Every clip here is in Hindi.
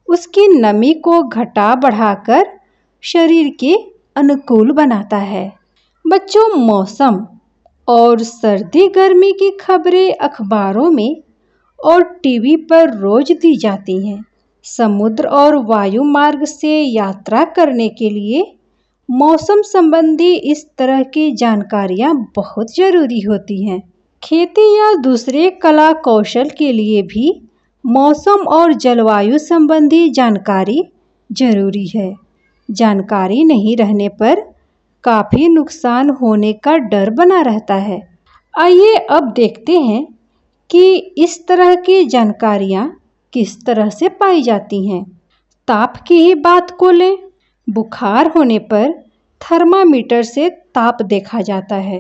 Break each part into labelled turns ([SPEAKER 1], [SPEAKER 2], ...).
[SPEAKER 1] उसकी नमी को घटा बढ़ाकर शरीर के अनुकूल बनाता है। बच्चों, मौसम और सर्दी गर्मी की खबरें अखबारों में और टीवी पर रोज दी जाती हैं। समुद्र और वायु मार्ग से यात्रा करने के लिए मौसम संबंधी इस तरह की जानकारियां बहुत जरूरी होती हैं। खेती या दूसरे कला कौशल के लिए भी मौसम और जलवायु संबंधी जानकारी जरूरी है। जानकारी नहीं रहने पर काफी नुकसान होने का डर बना रहता है। आइए अब देखते हैं कि इस तरह की जानकारियां किस तरह से पाई जाती हैं। ताप की ही बात को लें। बुखार होने पर थर्मामीटर से ताप देखा जाता है।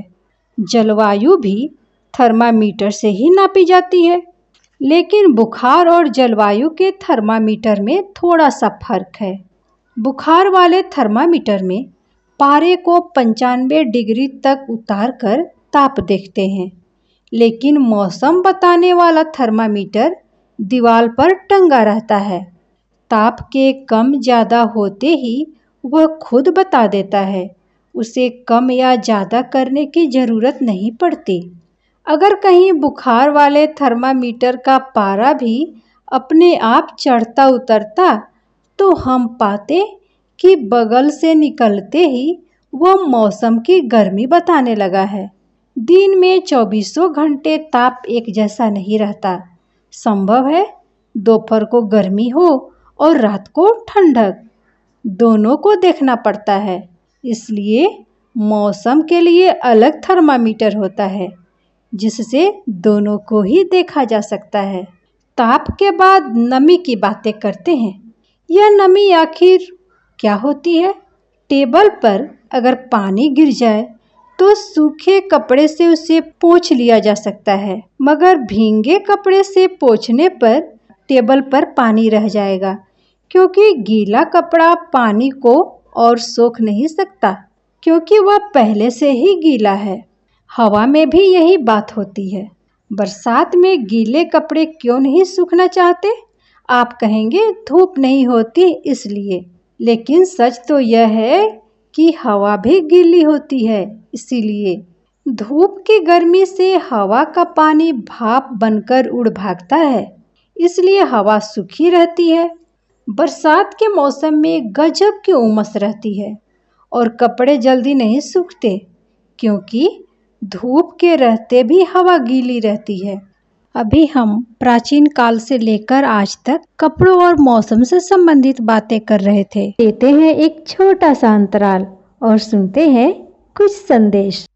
[SPEAKER 1] जलवायु भी थर्मामीटर से ही नापी जाती है, लेकिन बुखार और जलवायु के थर्मामीटर में थोड़ा सा फर्क है। बुखार वाले थर्मामीटर में पारे को 95 डिग्री तक उतारकर ताप देखते हैं, लेकिन मौसम बताने वाला थर्मामीटर दीवार पर टंगा रहता है। ताप के कम ज़्यादा होते ही वह खुद बता देता है। उसे कम या ज़्यादा करने की ज़रूरत नहीं पड़ती। अगर कहीं बुखार वाले थर्मामीटर का पारा भी अपने आप चढ़ता उतरता तो हम पाते कि बगल से निकलते ही वह मौसम की गर्मी बताने लगा है। दिन में 24 घंटे ताप एक जैसा नहीं रहता। संभव है दोपहर को गर्मी हो और रात को ठंडक, दोनों को देखना पड़ता है। इसलिए मौसम के लिए अलग थर्मामीटर होता है, जिससे दोनों को ही देखा जा सकता है। ताप के बाद नमी की बातें करते हैं। यह नमी आखिर क्या होती है? टेबल पर अगर पानी गिर जाए तो सूखे कपड़े से उसे पोंछ लिया जा सकता है, मगर भींगे कपड़े से पोंछने पर टेबल पर पानी रह जाएगा, क्योंकि गीला कपड़ा पानी को और सोख नहीं सकता, क्योंकि वह पहले से ही गीला है। हवा में भी यही बात होती है। बरसात में गीले कपड़े क्यों नहीं सूखना चाहते? आप कहेंगे धूप नहीं होती इसलिए, लेकिन सच तो यह है कि हवा भी गीली होती है। इसीलिए धूप की गर्मी से हवा का पानी भाप बनकर उड़ भागता है, इसलिए हवा सूखी रहती है। बरसात के मौसम में गजब की उमस रहती है और कपड़े जल्दी नहीं सूखते, क्योंकि धूप के रहते भी हवा गीली रहती है। अभी हम प्राचीन काल से लेकर आज तक कपड़ों और मौसम से संबंधित बातें कर रहे थे। लेते हैं एक छोटा सा अंतराल और सुनते हैं कुछ संदेश।